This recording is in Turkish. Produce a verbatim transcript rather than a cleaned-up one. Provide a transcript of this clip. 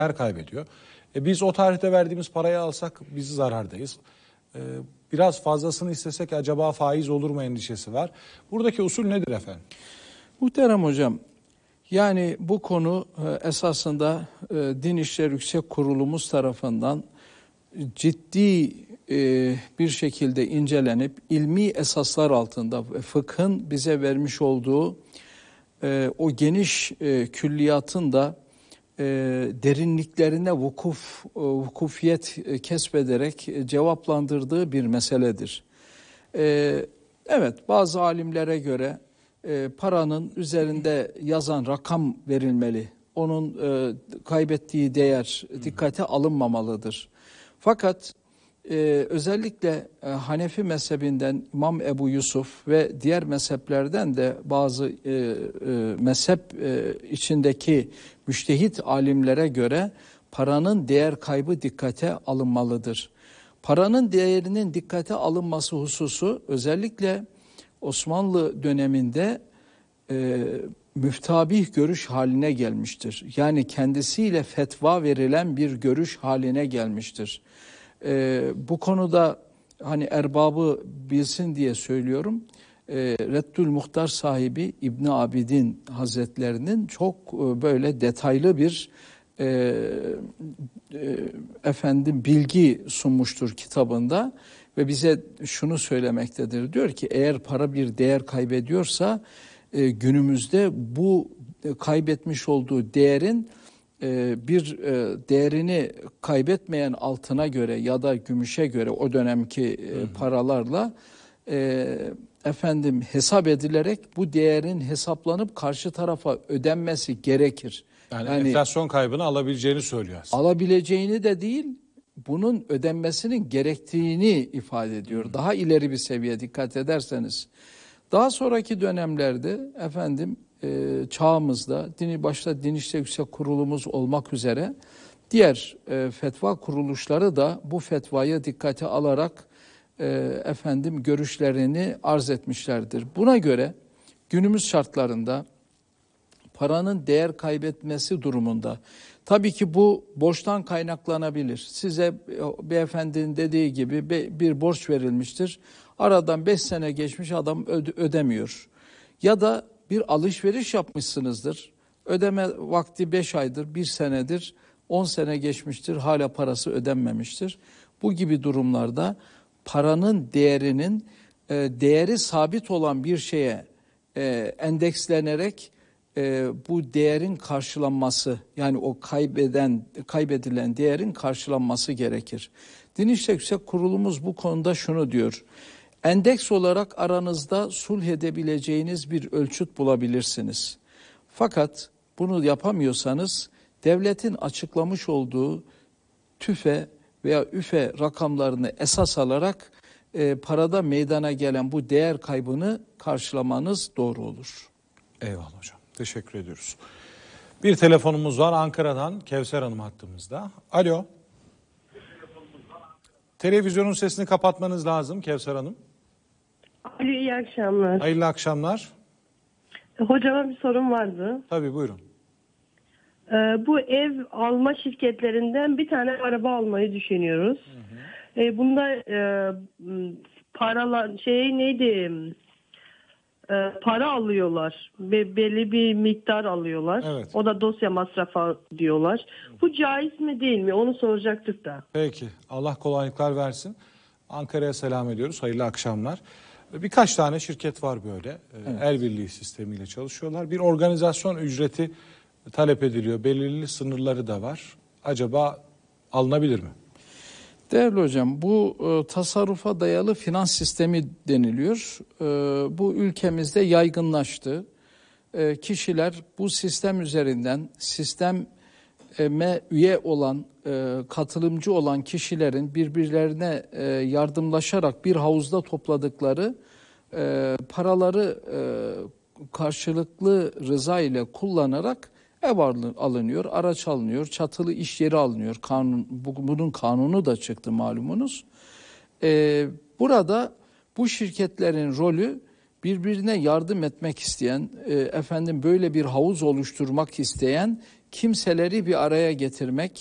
değer kaybediyor. E biz o tarihte verdiğimiz parayı alsak biz zarardayız. E, biraz fazlasını istesek acaba faiz olur mu endişesi var. Buradaki usul nedir efendim? Muhterem hocam, yani bu konu esasında Din İşleri Yüksek Kurulumuz tarafından ciddi bir şekilde incelenip ilmi esaslar altında fıkhın bize vermiş olduğu o geniş külliyatın da derinliklerine vukuf, vukufiyet kesbederek cevaplandırdığı bir meseledir. Evet, bazı alimlere göre paranın üzerinde yazan rakam verilmeli. Onun kaybettiği değer dikkate alınmamılıdır. Fakat özellikle Hanefi mezhebinden İmam Ebu Yusuf ve diğer mezheplerden de bazı mezhep içindeki müştehit alimlere göre paranın değer kaybı dikkate alınmalıdır. Paranın değerinin dikkate alınması hususu özellikle Osmanlı döneminde e, müftabih görüş haline gelmiştir. Yani kendisiyle fetva verilen bir görüş haline gelmiştir. E, bu konuda hani erbabı bilsin diye söylüyorum. E, Reddül Muhtar sahibi İbn Abidin Hazretlerinin çok e, böyle detaylı bir e, e, efendim bilgi sunmuştur kitabında. Ve bize şunu söylemektedir. Diyor ki eğer para bir değer kaybediyorsa e, günümüzde bu e, kaybetmiş olduğu değerin e, bir e, değerini kaybetmeyen altına göre ya da gümüşe göre o dönemki e, paralarla e, efendim hesap edilerek bu değerin hesaplanıp karşı tarafa ödenmesi gerekir. Yani, yani enflasyon kaybını alabileceğini söylüyor aslında. Alabileceğini de değil, bunun ödenmesinin gerektiğini ifade ediyor. Hmm. Daha ileri bir seviye dikkat ederseniz. Daha sonraki dönemlerde efendim e, çağımızda dini başta Din İşleri Yüksek Kurulumuz olmak üzere diğer e, fetva kuruluşları da bu fetvayı dikkate alarak e, efendim görüşlerini arz etmişlerdir. Buna göre günümüz şartlarında paranın değer kaybetmesi durumunda, tabii ki bu borçtan kaynaklanabilir. Size beyefendinin dediği gibi bir borç verilmiştir. Aradan beş sene geçmiş, adam ödemiyor. Ya da bir alışveriş yapmışsınızdır. Ödeme vakti beş aydır, bir senedir, on sene geçmiştir. Hala parası ödenmemiştir. Bu gibi durumlarda paranın değerinin değeri sabit olan bir şeye endekslenerek E, bu değerin karşılanması, yani o kaybeden kaybedilen değerin karşılanması gerekir. Din İşleri Yüksek Kurulumuz bu konuda şunu diyor. Endeks olarak aranızda sulh edebileceğiniz bir ölçüt bulabilirsiniz. Fakat bunu yapamıyorsanız devletin açıklamış olduğu TÜFE veya ÜFE rakamlarını esas alarak e, parada meydana gelen bu değer kaybını karşılamanız doğru olur. Eyvallah hocam. Teşekkür ediyoruz. Bir telefonumuz var Ankara'dan. Kevser Hanım hattımızda. Alo. Televizyonun sesini kapatmanız lazım Kevser Hanım. Alo, iyi akşamlar. Hayırlı akşamlar. Hocama bir sorum vardı. Tabii, buyurun. Ee, bu ev alma şirketlerinden bir tane araba almayı düşünüyoruz. Hı hı. Ee, bunda e, paralar şey neydi? E, para alıyorlar. Be, belli bir miktar alıyorlar. Evet. O da dosya masrafı diyorlar. Bu caiz mi değil mi? Onu soracaktık da. Peki. Allah kolaylıklar versin. Ankara'ya selam ediyoruz. Hayırlı akşamlar. Birkaç tane şirket var böyle. Evet. El birliği sistemiyle çalışıyorlar. Bir organizasyon ücreti talep ediliyor. Belirli sınırları da var. Acaba alınabilir mi? Değerli hocam, bu e, tasarrufa dayalı finans sistemi deniliyor. E, bu ülkemizde yaygınlaştı. E, kişiler bu sistem üzerinden sisteme üye olan, e, katılımcı olan kişilerin birbirlerine e, yardımlaşarak bir havuzda topladıkları e, paraları e, karşılıklı rıza ile kullanarak ev alınıyor, araç alınıyor, çatılı iş yeri alınıyor. Kanun, bunun kanunu da çıktı malumunuz. Ee, burada bu şirketlerin rolü birbirine yardım etmek isteyen, e, efendim böyle bir havuz oluşturmak isteyen kimseleri bir araya getirmek,